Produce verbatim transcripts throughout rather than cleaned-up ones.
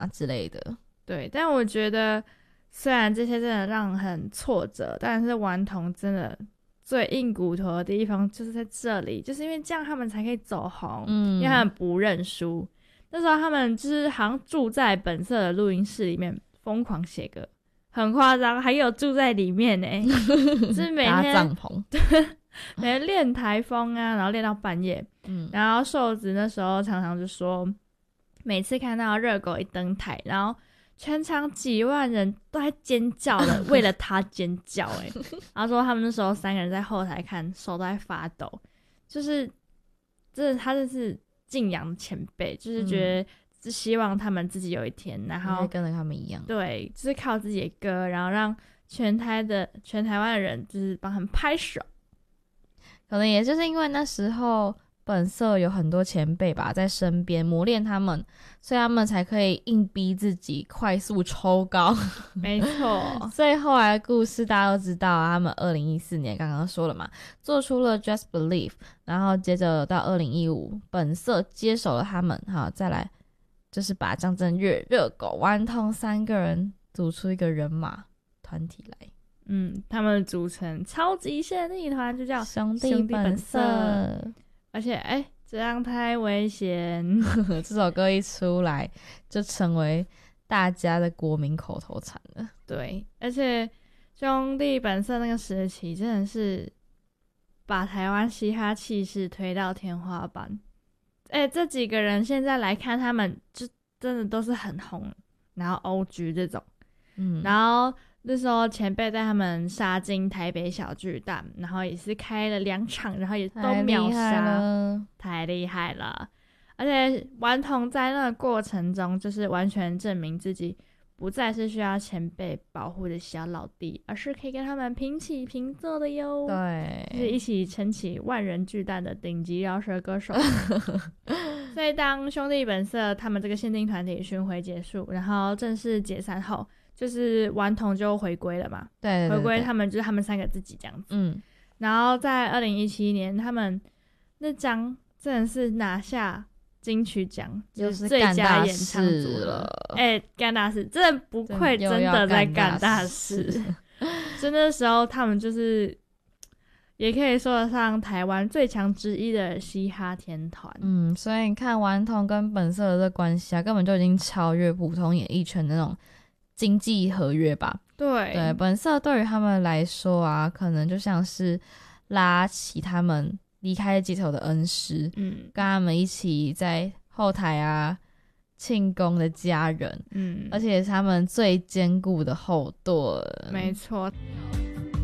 啊之类的。 对，但我觉得虽然这些真的让人很挫折，但是顽童真的最硬骨头的地方就是在这里，就是因为这样他们才可以走红，嗯，因为他们不认输。那时候他们就是好像住在本色的录音室里面疯狂写歌，很夸张，还有住在里面呢、欸，就是每天搭帐篷， 对，每天练台风啊，然后练到半夜。嗯，然后瘦子那时候常常就说，每次看到热狗一登台，然后全场几万人都在尖叫的，为了他尖叫、欸，哎，然后说他们那时候三个人在后台看，手都在发抖，就是这他就是敬仰前辈，就是觉得是希望他们自己有一天，然后跟着他们一样， 对，就是靠自己的歌，然后让全台的全台湾的人就是帮他们拍手。 可能也就是因为那时候本色有很多前辈吧在身边磨练他们，所以他们才可以硬逼自己快速抽高。 没错， 所以后来的故事大家都知道啊，他们二零一四年刚刚说了嘛，做出了 Just Believe， 然后接着到二零一五本色接手了他们，好再来就是把张震岳、热狗、顽童三个人组出一个人马团体来。 嗯，他们组成超级现力团，就叫兄弟本色。 而且，哎、欸，这样太危险！ 这首歌一出来，就成为大家的国民口头禅了。 对，而且兄弟本色那个时期，真的是把台湾嘻哈气势推到天花板。哎、欸，这几个人现在来看，他们就真的都是很红，然后 O G 这种，嗯，然后。那时候前辈带他们杀进台北小巨蛋，然后也是开了两场，然后也都秒杀，太厉害了！而且顽童在那个过程中，就是完全证明自己不再是需要前辈保护的小老弟，而是可以跟他们平起平坐的哟。 对， 就是一起撑起万人巨蛋的顶级饶舌歌手。所以当兄弟本色他们这个限定团体巡回结束，然后正式解散后。就是顽童就回归了嘛， 对， 对， 对， 回归他们就是他们三个自己这样子。嗯，然后在二零一七年，他们那张真的是拿下金曲奖，就是最佳演唱组了。哎、欸，干大事，真的不愧真的在干大事。就那时候他们就是也可以说得上台湾最强之一的嘻哈天团。 嗯，所以你看顽童跟本色的这关系啊，根本就已经超越普通演艺圈的那种经济合约吧。 对对，本色对于他们来说啊，可能就像是拉起他们离开街头的恩师，嗯，跟他们一起在后台啊庆功的家人，嗯，而且是他们最坚固的后盾。 没错。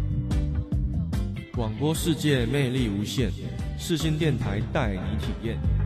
广播世界魅力无限，世新电台带你体验。